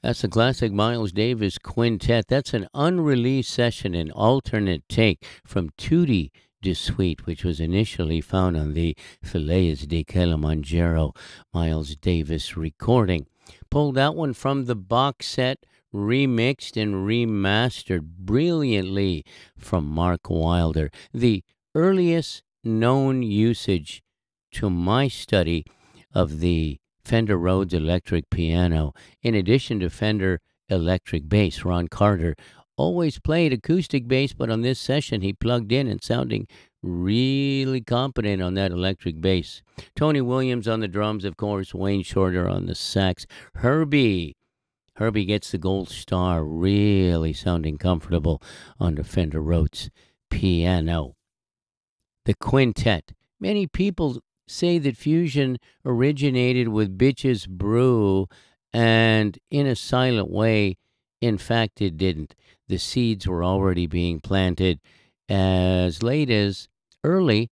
That's the classic Miles Davis Quintet. That's an unreleased session, an alternate take from Tutti de Suite, which was initially found on the Fillets de Kilimanjaro Miles Davis recording. Pulled that one from the box set, remixed and remastered brilliantly from Mark Wilder. The earliest known usage to my study of the Fender Rhodes electric piano, in addition to Fender electric bass. Ron Carter always played acoustic bass, but on this session he plugged in and sounding really competent on that electric bass. Tony Williams on the drums, of course, Wayne Shorter on the sax. Herbie gets the gold star, really sounding comfortable on the Fender Rhodes piano. The quintet. Many people say that fusion originated with Bitches Brew, and in a silent way, in fact, it didn't. The seeds were already being planted as late as early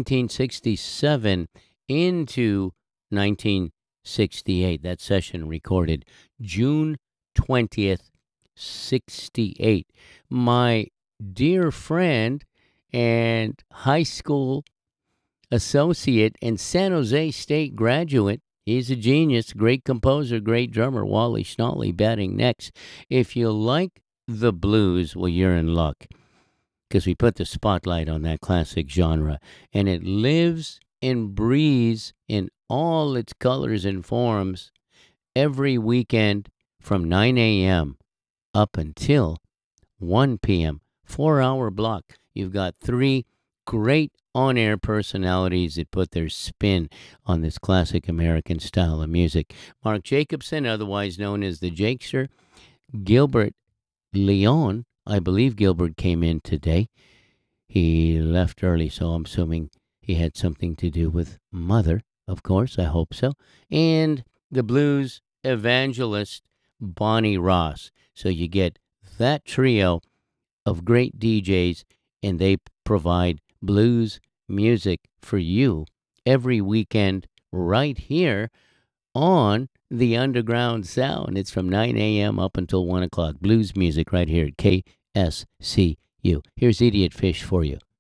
1967 into 1968. That session recorded June 20th, 68. My dear friend and high school associate and San Jose State graduate. He's a genius, great composer, great drummer, Wally Schnolly, batting next. If you like the blues, well, you're in luck, because we put the spotlight on that classic genre, and it lives and breathes in all its colors and forms every weekend from 9 a.m. up until 1 p.m. 4-hour block. You've got three great on-air personalities that put their spin on this classic American style of music. Mark Jacobson, otherwise known as the Jakester. Gilbert Leon, I believe Gilbert came in today. He left early, so I'm assuming he had something to do with Mother, of course, I hope so. And the blues evangelist, Bonnie Ross. So you get that trio of great DJs, and they provide blues music for you every weekend right here on the Underground Sound. It's from 9 a.m. up until 1 o'clock. Blues music right here at KSCU. Here's Idiot Fish for you.